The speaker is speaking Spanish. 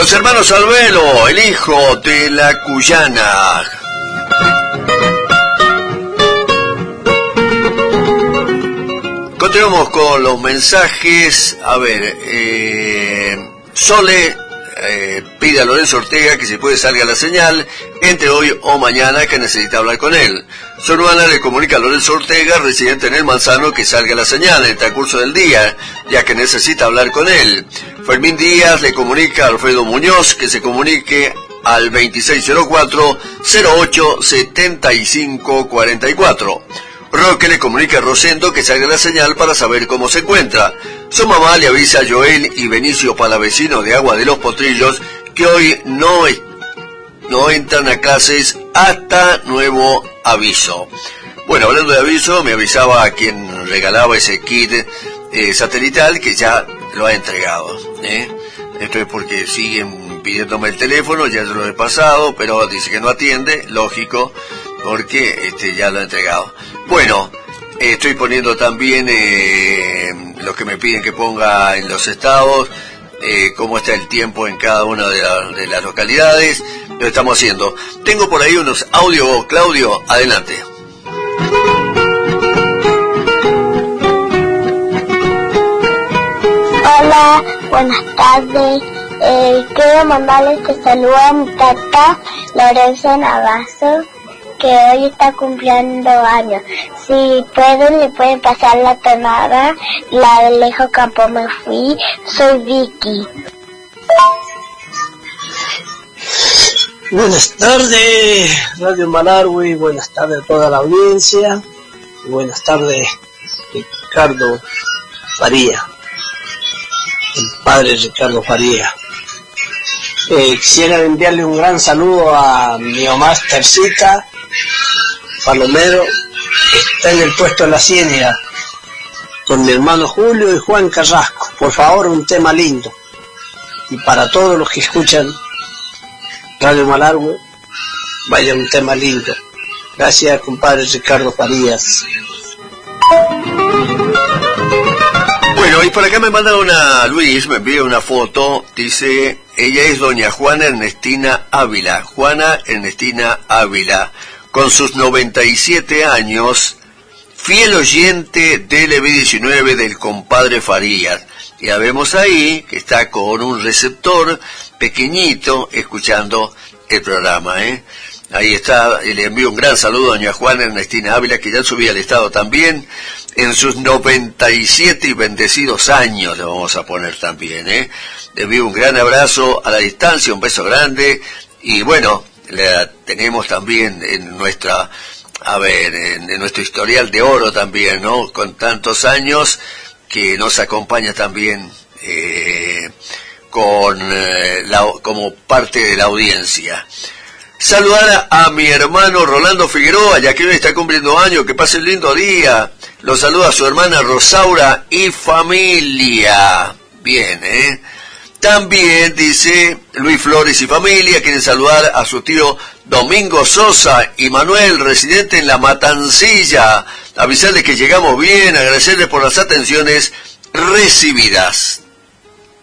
Los hermanos Albelo, el hijo de la Cuyana. Continuamos con los mensajes. A ver, Sole pide a Lorenzo Ortega que si puede salga la señal, entre hoy o mañana, que necesita hablar con él. Su hermana le comunica a Lorenzo Ortega, residente en El Manzano, que salga la señal en el transcurso del día, ya que necesita hablar con él. Fermín Díaz le comunica a Alfredo Muñoz que se comunique al 2604-087544. Roque le comunica a Rosendo que salga la señal para saber cómo se encuentra. Su mamá le avisa a Joel y Benicio Palavecino de Agua de los Potrillos que hoy no entran a clases hasta nuevo aviso. Bueno, hablando de aviso, me avisaba a quien regalaba ese kit satelital que ya lo ha entregado. Esto es porque siguen pidiéndome el teléfono, ya se lo he pasado, pero dice que no atiende, lógico, porque ya lo ha entregado. Bueno, estoy poniendo también lo que me piden que ponga en los estados, cómo está el tiempo en cada una de las localidades. Lo estamos haciendo. Tengo por ahí unos audios, Claudio, adelante. Hola, buenas tardes. Quiero mandarle este saludo a mi tata Lorenzo Navazo, que hoy está cumpliendo años. Si pueden, le pueden pasar la tonada, la de Lejos Campo Me Fui. Soy Vicky. Buenas tardes, Radio Malargüe, buenas tardes a toda la audiencia, y buenas tardes, Ricardo Faría, el padre Ricardo Faría. Quisiera enviarle un gran saludo a mi mamá Tercita Palomero, que está en el puesto de la Ciénaga, con mi hermano Julio y Juan Carrasco. Por favor, un tema lindo. Y para todos los que escuchan Radio Malargüe, vaya un tema lindo. Gracias, compadre Ricardo Farías. Bueno, y por acá me manda Luis me envía una foto, dice, ella es doña Juana Ernestina Ávila, con sus 97 años, fiel oyente del EV19 del compadre Farías. Y la vemos ahí, que está con un receptor pequeñito, escuchando el programa, Ahí está, y le envío un gran saludo a doña Juana Ernestina Ávila, que ya subía al estado también, en sus 97 y bendecidos años, le vamos a poner también, Le envío un gran abrazo a la distancia, un beso grande, y bueno, la tenemos también en nuestra, en nuestro historial de oro también, ¿no? Con tantos años, que nos acompaña también, como parte de la audiencia. Saludar a mi hermano Rolando Figueroa, ya que hoy está cumpliendo años, que pase un lindo día. Lo saluda a su hermana Rosaura y familia. Bien, También dice Luis Flores y familia, quieren saludar a su tío Domingo Sosa y Manuel, residente en La Matancilla. Avisarles que llegamos bien, agradecerles por las atenciones recibidas.